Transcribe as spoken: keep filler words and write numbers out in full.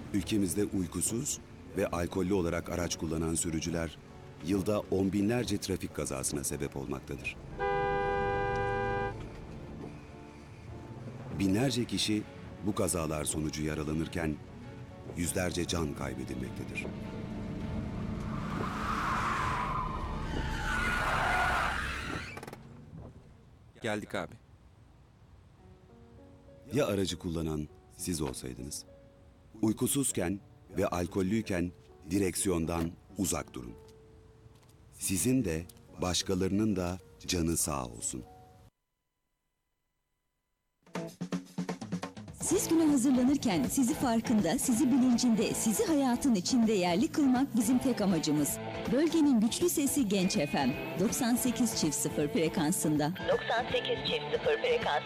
Ülkemizde uykusuz ve alkollü olarak araç kullanan sürücüler yılda on binlerce trafik kazasına sebep olmaktadır. Binlerce kişi bu kazalar sonucu yaralanırken yüzlerce can kaybedilmektedir. Geldik abi. Ya aracı kullanan siz olsaydınız? Uykusuzken ve alkollüyken direksiyondan uzak durun. Sizin de başkalarının da canı sağ olsun. Siz güne hazırlanırken sizi farkında, sizi bilincinde, sizi hayatın içinde yerli kılmak bizim tek amacımız. Bölgenin güçlü sesi Genç F M doksan sekiz çift sıfır frekansında. doksan sekiz çift sıfır frekans.